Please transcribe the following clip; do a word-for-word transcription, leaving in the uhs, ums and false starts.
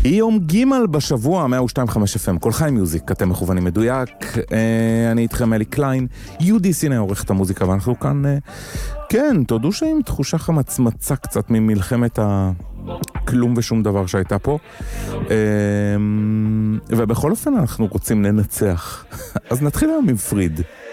יום ג' בשבוע, מאה ושתיים נקודה חמש אף אם, כל חיים מיוזיק, אתם מכוונים מדויק, אה, אני איתכם אלי קליין, יהודי סיני עורך את המוזיקה, ואנחנו כאן, אה, כן, תודו שעם תחושה חמצמצה קצת ממלחמת הכלום ושום דבר שהייתה פה, אה, ובכל אופן אנחנו רוצים לנצח, אז נתחיל היום עם פריד.